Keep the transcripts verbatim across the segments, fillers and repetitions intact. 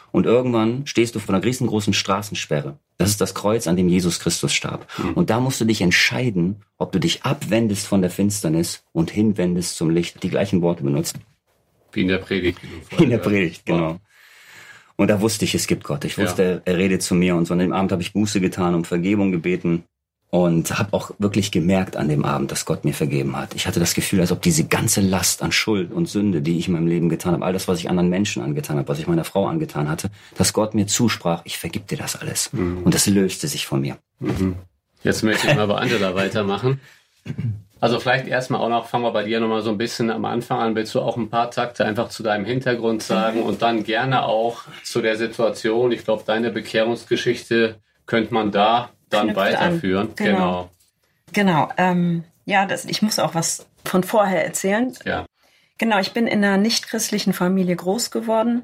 Und irgendwann stehst du vor einer riesengroßen Straßensperre. Das ist das Kreuz, an dem Jesus Christus starb. Mhm. Und da musst du dich entscheiden, ob du dich abwendest von der Finsternis und hinwendest zum Licht. Die gleichen Worte benutzt. Wie in der Predigt. Wie in der Predigt, genau. Und da wusste ich, es gibt Gott. Ich wusste, ja. er redet zu mir. Und so an dem Abend habe ich Buße getan, um Vergebung gebeten. Und habe auch wirklich gemerkt an dem Abend, dass Gott mir vergeben hat. Ich hatte das Gefühl, als ob diese ganze Last an Schuld und Sünde, die ich in meinem Leben getan habe, all das, was ich anderen Menschen angetan habe, was ich meiner Frau angetan hatte, dass Gott mir zusprach, ich vergib dir das alles. Mhm. Und das löste sich von mir. Mhm. Jetzt möchte ich mal bei Angela weitermachen. Also vielleicht erstmal auch noch, fangen wir bei dir nochmal so ein bisschen am Anfang an. Willst du auch ein paar Takte einfach zu deinem Hintergrund sagen und dann gerne auch zu der Situation? Ich glaube, deine Bekehrungsgeschichte könnte man da dann weiterführen. Genau. Genau. genau ähm, ja, das, ich muss auch was von vorher erzählen. Ja. Genau, ich bin in einer nicht-christlichen Familie groß geworden,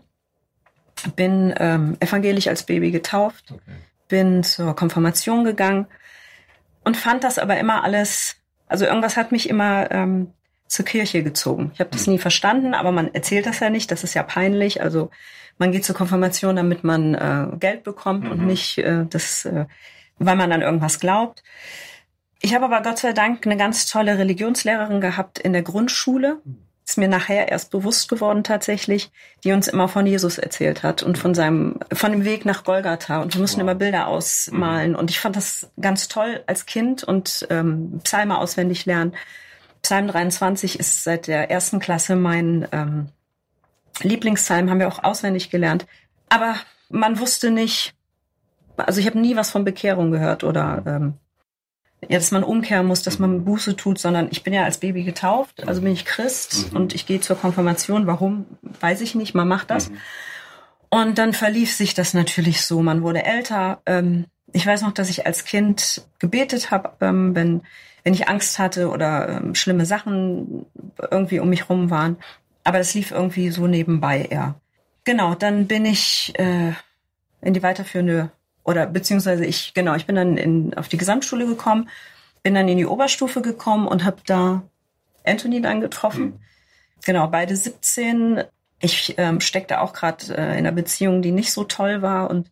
bin ähm, evangelisch als Baby getauft, okay. bin zur Konfirmation gegangen und fand das aber immer alles, also irgendwas hat mich immer ähm, zur Kirche gezogen. Ich habe das nie verstanden, aber man erzählt das ja nicht, das ist ja peinlich. Also man geht zur Konfirmation, damit man äh, Geld bekommt mhm. und nicht äh, das... Äh, weil man an irgendwas glaubt. Ich habe aber Gott sei Dank eine ganz tolle Religionslehrerin gehabt in der Grundschule. Ist mir nachher erst bewusst geworden tatsächlich, die uns immer von Jesus erzählt hat und von seinem, von dem Weg nach Golgatha. Und wir mussten wow. immer Bilder ausmalen. Mhm. Und ich fand das ganz toll als Kind und ähm, Psalme auswendig lernen. Psalm dreiundzwanzig ist seit der ersten Klasse mein ähm, Lieblingspsalm, haben wir auch auswendig gelernt. Aber man wusste nicht, also ich habe nie was von Bekehrung gehört oder ähm, ja, dass man umkehren muss, dass man Buße tut, sondern ich bin ja als Baby getauft, also bin ich Christ mhm. und ich gehe zur Konfirmation. Warum, weiß ich nicht, man macht das. Mhm. Und dann verlief sich das natürlich so, man wurde älter. Ähm, ich weiß noch, dass ich als Kind gebetet habe, ähm, wenn, wenn ich Angst hatte oder ähm, schlimme Sachen irgendwie um mich rum waren. Aber das lief irgendwie so nebenbei eher. Genau, dann bin ich äh, in die weiterführende Oder beziehungsweise ich, genau, ich bin dann in, auf die Gesamtschule gekommen, bin dann in die Oberstufe gekommen und habe da Anthony dann getroffen. Mhm. Genau, beide siebzehn. Ich ähm, steckte auch gerade äh, in einer Beziehung, die nicht so toll war und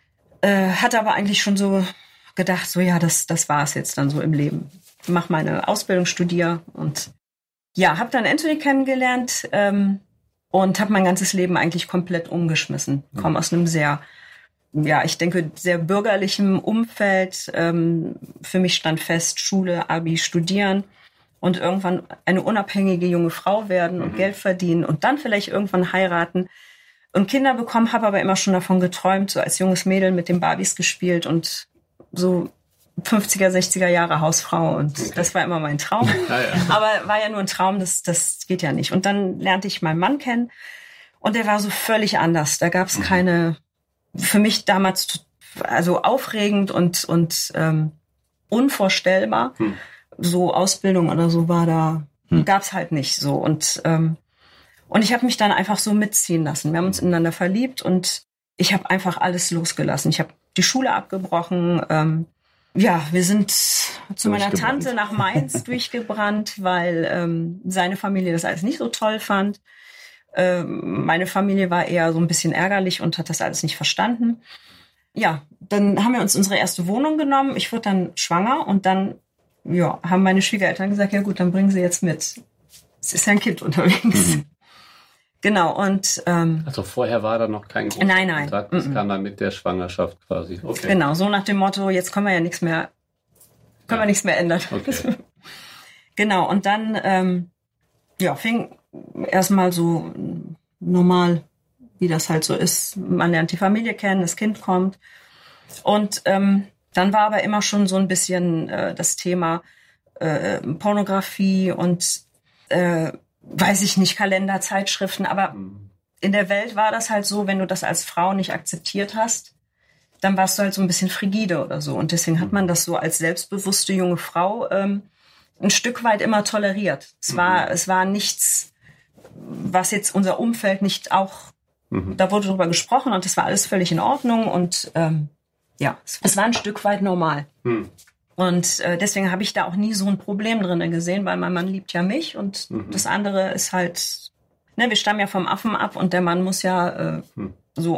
äh, hatte aber eigentlich schon so gedacht, so ja, das das war es jetzt dann so im Leben. Ich mach meine Ausbildung, studiere und ja, habe dann Anthony kennengelernt ähm, und habe mein ganzes Leben eigentlich komplett umgeschmissen. Mhm. Komme aus einem sehr ja, ich denke, sehr bürgerlichem Umfeld. Ähm, für mich stand fest, Schule, Abi, studieren und irgendwann eine unabhängige junge Frau werden und mhm. Geld verdienen und dann vielleicht irgendwann heiraten und Kinder bekommen, habe aber immer schon davon geträumt, so als junges Mädel mit den Barbies gespielt und so fünfziger, sechziger Jahre Hausfrau und okay. das war immer mein Traum. Ja, ja. Aber war ja nur ein Traum, das, das geht ja nicht. Und dann lernte ich meinen Mann kennen und der war so völlig anders. Da gab es mhm. keine... für mich damals also aufregend und und ähm, unvorstellbar. Hm. So Ausbildung oder so war da, hm. gab's halt nicht so. Und ähm, und ich habe mich dann einfach so mitziehen lassen. Wir haben uns ineinander verliebt und ich habe einfach alles losgelassen. Ich habe die Schule abgebrochen. Ähm, ja, wir sind zu meiner Tante nach Mainz durchgebrannt, weil ähm, seine Familie das alles nicht so toll fand. Meine Familie war eher so ein bisschen ärgerlich und hat das alles nicht verstanden. Ja, dann haben wir uns unsere erste Wohnung genommen. Ich wurde dann schwanger und dann ja, haben meine Schwiegereltern gesagt, ja gut, dann bringen Sie jetzt mit. Es ist ja ein Kind unterwegs. Mhm. Genau, und... Ähm, also vorher war da noch kein großer nein, nein. Kontakt, das mhm. kam dann mit der Schwangerschaft quasi. Okay. Genau, so nach dem Motto, jetzt können wir ja nichts mehr, können ja. wir nichts mehr ändern. Okay. Genau, und dann ähm, ja, fing... erstmal so normal, wie das halt so ist. Man lernt die Familie kennen, das Kind kommt. Und ähm, dann war aber immer schon so ein bisschen äh, das Thema äh, Pornografie und äh, weiß ich nicht, Kalender, Zeitschriften. Aber mhm. in der Welt war das halt so, wenn du das als Frau nicht akzeptiert hast, dann warst du halt so ein bisschen frigide oder so. Und deswegen hat man das so als selbstbewusste junge Frau ähm, ein Stück weit immer toleriert. Es war, mhm. es war nichts, was jetzt unser Umfeld nicht auch, mhm. da wurde drüber gesprochen und das war alles völlig in Ordnung und ähm, ja, es war ein Stück weit normal. Mhm. Und äh, deswegen habe ich da auch nie so ein Problem drin gesehen, weil mein Mann liebt ja mich und mhm. das andere ist halt, ne, wir stammen ja vom Affen ab und der Mann muss ja äh, mhm.